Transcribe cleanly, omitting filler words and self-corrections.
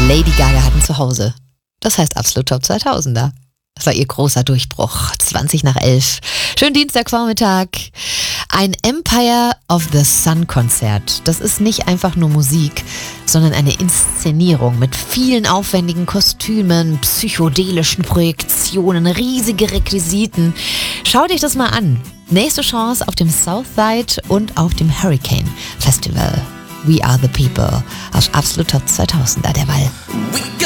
Lady Gaga hatten zu Hause. Das heißt Absolut Top 2000er. Das war ihr großer Durchbruch. 11:20. Schönen Dienstagvormittag. Ein Empire of the Sun Konzert. Das ist nicht einfach nur Musik, sondern eine Inszenierung mit vielen aufwendigen Kostümen, psychedelischen Projektionen, riesige Requisiten. Schau dich das mal an. Nächste Chance auf dem Southside und auf dem Hurricane Festival. We are the people. Aus Absolut Top 2000er derweil.